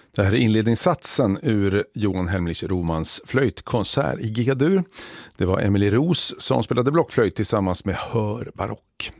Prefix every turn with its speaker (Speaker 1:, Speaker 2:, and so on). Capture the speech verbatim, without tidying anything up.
Speaker 1: Det här är inledningssatsen ur Johan Helmrich Romans flöjtkonsert i G-dur. Det var Emily Ros som spelade blockflöjt tillsammans med Hör Barock.